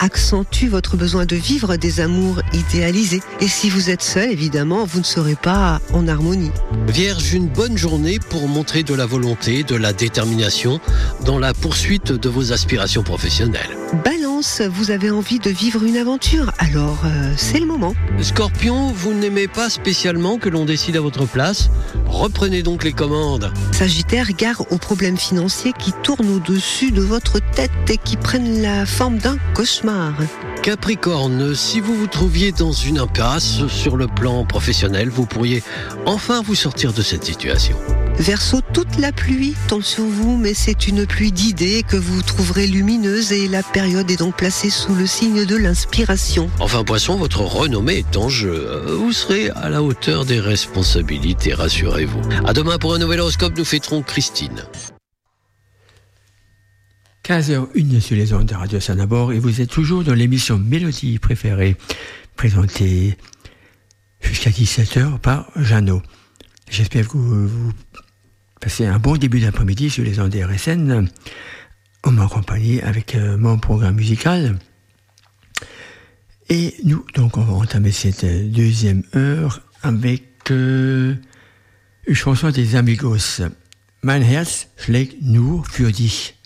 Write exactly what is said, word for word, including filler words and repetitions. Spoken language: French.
accentue votre besoin de vivre des amours idéalisés. Et si vous êtes seul, évidemment, vous ne serez pas en harmonie. Vierge, une bonne journée pour montrer de la volonté, de la détermination dans la poursuite de vos aspirations professionnelles. Balance, vous avez envie de vivre une aventure, alors euh, c'est le moment. Scorpion, vous n'aimez pas spécialement que l'on décide à votre place. Reprenez donc les commandes. Sagittaire, gare aux problèmes financiers qui tournent au-dessus de votre tête et qui prennent la forme d'un cauchemar. Capricorne, si vous vous trouviez dans une impasse sur le plan professionnel, vous pourriez enfin vous sortir de cette situation. Verseau, toute la pluie tombe sur vous, mais c'est une pluie d'idées que vous trouverez lumineuse et la période est donc placée sous le signe de l'inspiration. Enfin, Poisson, votre renommée est en jeu. Vous serez à la hauteur des responsabilités, rassurez-vous. À demain pour un nouvel horoscope, nous fêterons Christine. quinze heures une sur les ondes de Radio Sanabord et vous êtes toujours dans l'émission Mélodie préférée, présentée jusqu'à dix-sept heures par Jeannot. J'espère que vous, vous passez un bon début d'après-midi sur les ondes de R S N en m'accompagnant avec euh, mon programme musical. Et nous, donc, on va entamer cette deuxième heure avec euh, une chanson des Amigos. Mein Herz schlägt nur für dich.